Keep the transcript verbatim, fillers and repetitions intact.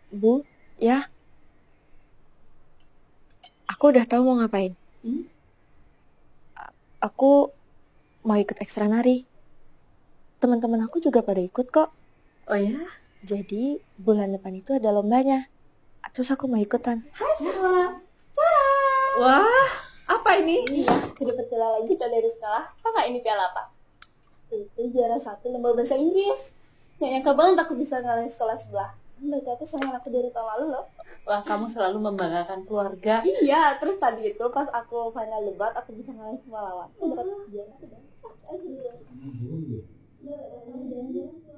Bu, ya, aku udah tahu mau ngapain. Hmm? Aku mau ikut ekstra nari. Teman-teman aku juga pada ikut kok. Oh ya? Jadi bulan depan itu ada lombanya. Terus aku mau ikutan. Hai semua. Wah, apa ini? Ini ya, sudah perkenalan kita dari sekolah. Tahu nggak ini piala apa? Itu juara satu lomba bahasa Inggris. Nggak nyangka banget aku bisa ngalahin sekolah sebelah. Mereka tuh sayang aku dari tahun lalu loh. Wah, kamu selalu membanggakan keluarga. Iya, terus tadi itu pas aku final debat aku bisa ngalahin semua lawan. Aku dapat juara.